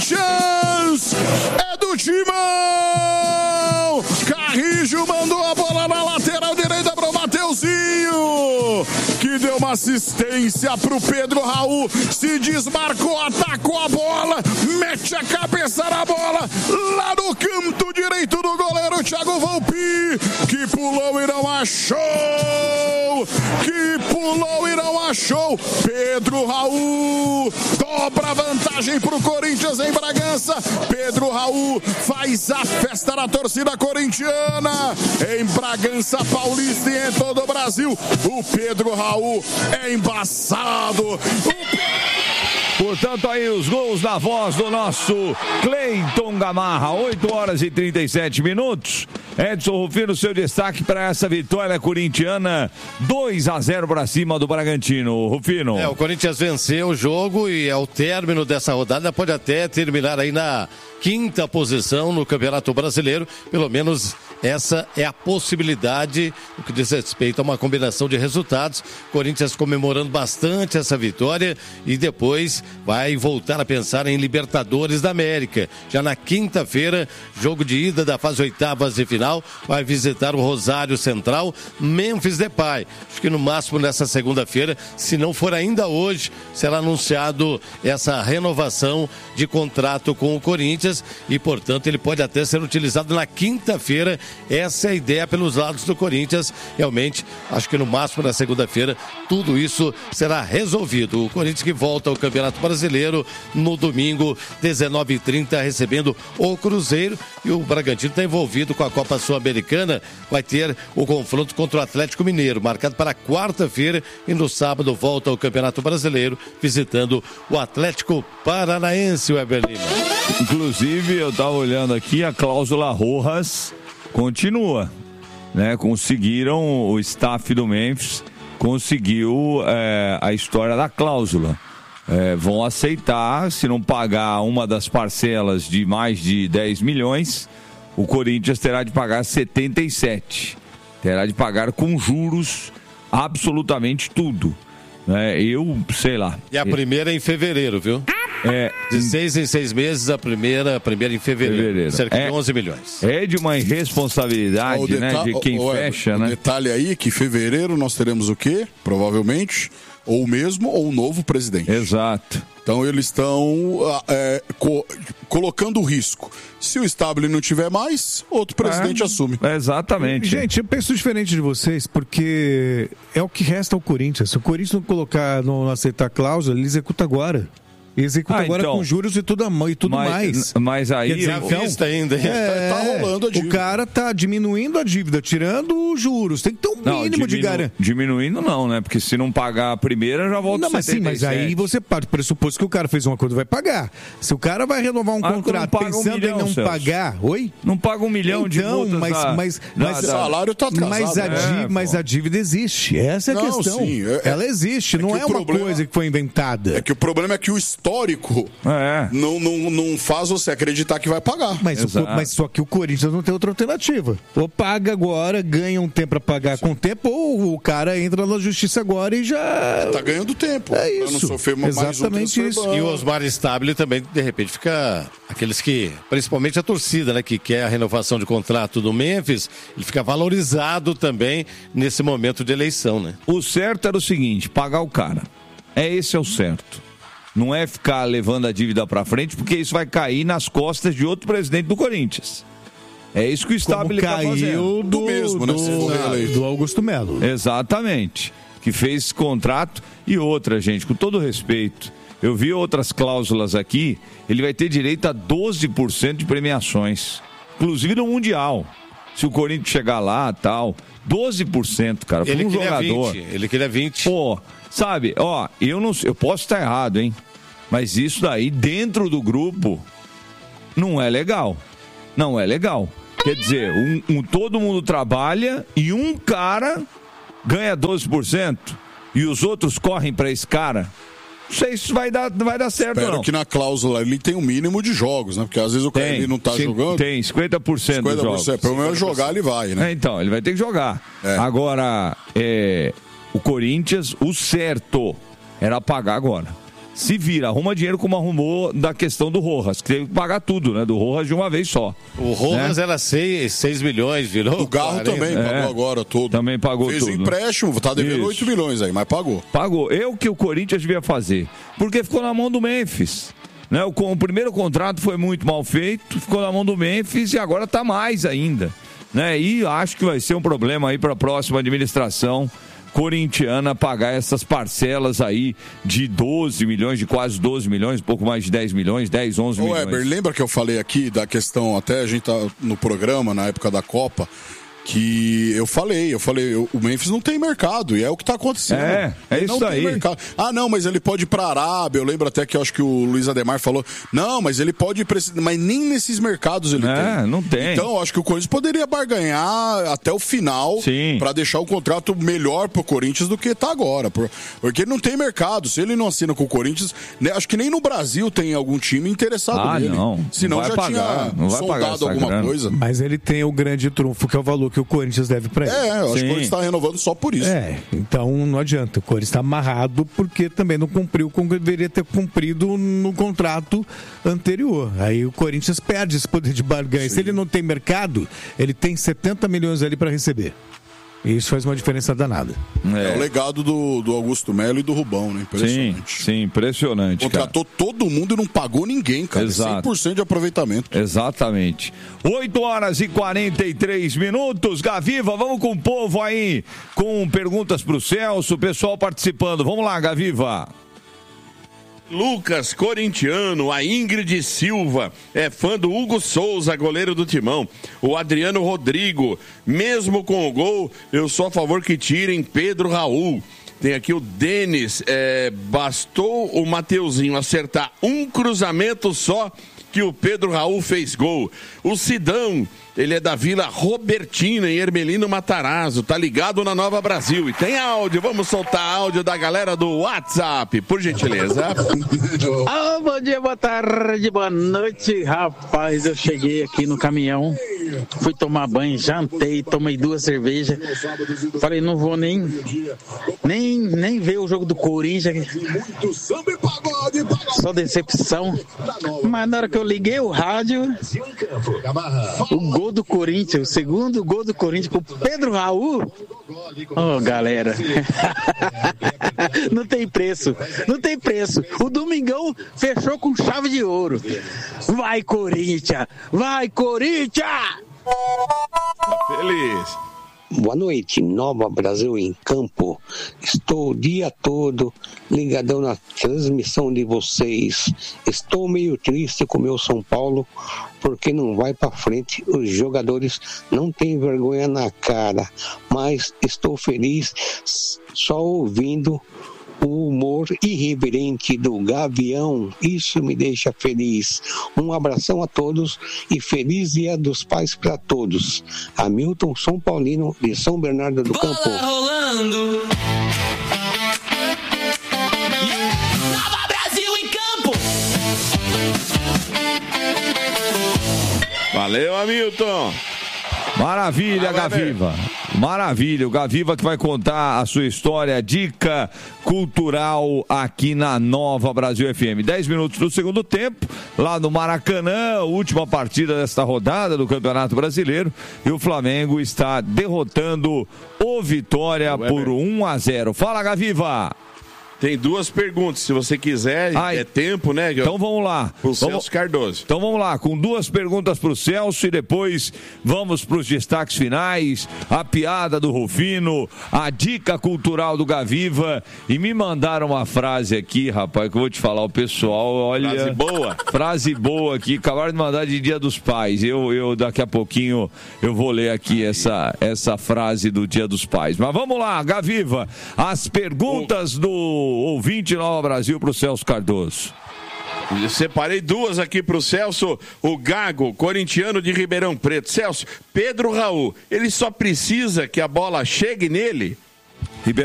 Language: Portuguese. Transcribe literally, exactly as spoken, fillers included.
Corinthians é do Timão. Carrijo mandou a bola na lateral direita pro Mateuzinho, que deu uma assistência pro Pedro Raul, se desmarcou, atacou a bola, mete a cabeça na bola, lá no canto direito do goleiro Thiago Volpi, que pulou e não achou, que pulou e não achou, Pedro Raul dobra a vantagem pro Corinthians em Bragança, Pedro Raul faz a festa na torcida corintiana, em Bragança Paulista e em todo o Brasil, o Pedro Raul é embaçado, o Portanto, aí os gols na voz do nosso Cleiton Gamarra, oito horas e trinta e sete minutos. Edson Rufino, seu destaque para essa vitória corintiana, dois a zero para cima do Bragantino. Rufino. É, o Corinthians venceu o jogo e ao término dessa rodada pode até terminar aí na quinta posição no Campeonato Brasileiro, pelo menos essa é a possibilidade, no que diz respeito a uma combinação de resultados. Corinthians comemorando bastante essa vitória e depois vai voltar a pensar em Libertadores da América. Já na quinta-feira, jogo de ida da fase oitavas de final, vai visitar o Rosário Central, Memphis Depay. Acho que no máximo nessa segunda-feira, se não for ainda hoje, será anunciado essa renovação de contrato com o Corinthians e, portanto, ele pode até ser utilizado na quinta-feira. Essa é a ideia pelos lados do Corinthians. Realmente, acho que no máximo na segunda-feira tudo isso será resolvido. O Corinthians que volta ao Campeonato Brasileiro no domingo, dezenove e trinta, recebendo o Cruzeiro, e o Bragantino está envolvido com a Copa Sul-Americana. Vai ter o confronto contra o Atlético Mineiro, marcado para quarta-feira, e no sábado volta ao Campeonato Brasileiro, visitando o Atlético Paranaense, Weber Lima. Inclusive, eu estava olhando aqui, a cláusula Rojas continua, né? Conseguiram, o staff do Memphis conseguiu é, a história da cláusula. É, vão aceitar, se não pagar uma das parcelas de mais de dez milhões, o Corinthians terá de pagar setenta e sete. Terá de pagar com juros absolutamente tudo. É, eu, sei lá. E a primeira é em fevereiro, viu? É, de seis em seis meses, a primeira, a primeira em fevereiro, fevereiro. Cerca é, de onze milhões. É de uma irresponsabilidade, o né, de quem o, fecha, o, né? O detalhe aí é que em fevereiro nós teremos o quê? Provavelmente, ou o mesmo ou um novo presidente. Exato. Então eles estão é, co- colocando o risco. Se o Stabile não tiver mais, outro presidente é, assume. Exatamente. Gente, eu penso diferente de vocês, porque é o que resta ao Corinthians. Se o Corinthians não colocar, não aceitar a cláusula, ele executa agora. Executa ah, agora então, com juros e tudo, e tudo mas, mais. Mas aí... Quer dizer, então, vista ainda. É, tá rolando a dívida. O cara tá diminuindo a dívida, tirando os juros. Tem que ter um não, mínimo diminu, de garantia. Diminuindo não, né? Porque se não pagar a primeira, já volta não, mas sim, mas aí você parte do pressuposto que o cara fez um acordo, vai pagar. Se o cara vai renovar um ah, contrato pensando um milhão, em não Celso. pagar... Oi? Não paga um milhão então, de multas mas, da, mas, da, mas, da, o salário tá atrasado. Mas a, é, mas a dívida existe. Essa é a não, questão. Sim, é, Ela existe, é não é uma problema, coisa que foi inventada. É que o problema é que o histórico... É. Não, não, não faz você acreditar que vai pagar. Mas, o, mas só que o Corinthians não tem outra alternativa. Ou paga agora, ganha um tempo para pagar Sim. com tempo, ou o cara entra na justiça agora e já... Tá ganhando tempo. É isso. Não sofrer Exatamente mais um isso. E o Osmar Stabile também, de repente, fica... Aqueles que, principalmente a torcida, né, que quer a renovação de contrato do Memphis, ele fica valorizado também nesse momento de eleição, né? O certo era o seguinte, pagar o cara. É esse é o certo. Não é ficar levando a dívida para frente, porque isso vai cair nas costas de outro presidente do Corinthians. É isso que o Stabile está fazendo. Do mesmo, né? Do, do Augusto Melo. Exatamente. Que fez esse contrato. E outra, gente, com todo respeito, eu vi outras cláusulas aqui, ele vai ter direito a doze por cento de premiações. Inclusive no Mundial. Se o Corinthians chegar lá, tal, doze por cento, cara, para um jogador. vinte, ele queria vinte. Pô, sabe, ó, eu não eu posso estar errado, hein? Mas isso daí, dentro do grupo, não é legal. Não é legal. Quer dizer, um, um, todo mundo trabalha e um cara ganha doze por cento e os outros correm para esse cara. Não sei se isso vai dar, vai dar certo, Espero não. que na cláusula ele tem um mínimo de jogos, né? Porque às vezes o cara ele não tá sim, jogando. Tem, cinquenta por cento dos jogos. Pelo menos jogar ele vai, né? É, então, ele vai ter que jogar. É. Agora, é, o Corinthians, o certo era pagar agora. se vira, arruma dinheiro como arrumou da questão do Rojas, que teve que pagar tudo, né? Do Rojas de uma vez só. O Rojas, né? Era seis milhões, virou. O Garro quarenta. Também pagou é, agora todo. Também pagou Fez tudo. Fez empréstimo, tá devendo oito milhões aí, mas pagou. Pagou. É o que o Corinthians devia fazer, porque ficou na mão do Memphis. Né? O, o primeiro contrato foi muito mal feito, ficou na mão do Memphis e agora tá mais ainda. Né? E acho que vai ser um problema aí para a próxima administração corintiana pagar essas parcelas aí de doze milhões, de quase doze milhões, um pouco mais de dez milhões, dez, onze milhões. Ô Weber, lembra que eu falei aqui da questão, até a gente tá no programa na época da Copa, que eu falei, eu falei, o Memphis não tem mercado, e é o que está acontecendo. É, é isso não aí. Tem mercado. Ah, não, mas ele pode ir para a Arábia, eu lembro até que eu acho que o Luiz Ademar falou, não, mas ele pode ir para esse... mas nem nesses mercados ele é, tem. não tem. Então, eu acho que o Corinthians poderia barganhar até o final para deixar o contrato melhor pro Corinthians do que está agora, porque ele não tem mercado, se ele não assina com o Corinthians, né, acho que nem no Brasil tem algum time interessado ah, nele. Não. Senão não vai já pagar, tinha soldado alguma grana. coisa. Mas ele tem o grande trunfo, que é o valor que o Corinthians deve para ele. É, eu acho Sim. que o Corinthians está renovando só por isso. É, então não adianta. O Corinthians está amarrado porque também não cumpriu como deveria ter cumprido no contrato anterior. Aí o Corinthians perde esse poder de barganha. Sim. Se ele não tem mercado, ele tem setenta milhões ali para receber. E isso faz uma diferença danada. É, é o legado do, do Augusto Melo e do Rubão, né? Impressionante. Sim, sim, impressionante. Contratou cara. todo mundo e não pagou ninguém, cara. Exato. cem por cento de aproveitamento. Exatamente. oito horas e quarenta e três minutos. Gaviva, vamos com o povo aí, com perguntas pro Celso, o pessoal participando. Vamos lá, Gaviva. Lucas, corintiano, a Ingrid Silva, é fã do Hugo Souza, goleiro do Timão. O Adriano Rodrigo, mesmo com o gol, eu sou a favor que tirem Pedro Raul. Tem aqui o Denis, é, bastou o Mateuzinho acertar um cruzamento só que o Pedro Raul fez gol. O Sidão, ele é da Vila Robertina, em Hermelino Matarazzo, tá ligado na Nova Brasil. E tem áudio, vamos soltar áudio da galera do WhatsApp, por gentileza. Ah, bom dia, boa tarde, boa noite. Rapaz, eu cheguei aqui no caminhão, fui tomar banho, jantei, tomei duas cervejas. Falei, não vou nem, nem, nem ver o jogo do Corinthians. Só decepção. Mas na hora que eu liguei o rádio, o gol do Corinthians, o segundo gol do Corinthians com o Pedro Raul. Oh, galera. Não tem preço, não tem preço. O Domingão fechou com chave de ouro. Vai, Corinthians! Vai, Corinthians! Tá feliz. Boa noite, Nova Brasil em Campo. Estou o dia todo ligadão na transmissão de vocês. Estou meio triste com o meu São Paulo, porque não vai para frente. Os jogadores não têm vergonha na cara, mas estou feliz só ouvindo o humor irreverente do Gavião. Isso me deixa feliz. Um abração a todos e feliz Dia dos Pais para todos. Hamilton São Paulino de São Bernardo do Campo. Bola rolando. Nova Brasil em campo. Valeu, Hamilton. Maravilha, Gaviva. Maravilha, o Gaviva que vai contar a sua história, dica cultural aqui na Nova Brasil F M. dez minutos do segundo tempo, lá no Maracanã, última partida desta rodada do Campeonato Brasileiro, e o Flamengo está derrotando o Vitória por um a zero. Fala, Gaviva! Tem duas perguntas, se você quiser, Ai, é tempo, né? Então vamos lá. O Celso Cardoso. Então vamos lá, com duas perguntas para o Celso e depois vamos para os destaques finais, a piada do Rufino, a dica cultural do Gaviva, e me mandaram uma frase aqui, rapaz, que eu vou te falar, o pessoal, olha... Frase boa. Frase boa aqui, acabaram de mandar de Dia dos Pais, eu, eu daqui a pouquinho eu vou ler aqui essa, essa frase do Dia dos Pais. Mas vamos lá, Gaviva, as perguntas o... do ouvinte Nova Brasil para o Celso Cardoso. Eu separei duas aqui para o Celso. O Gago, corintiano de Ribeirão Preto. Celso, Pedro Raul, ele só precisa que a bola chegue nele? Ribeirão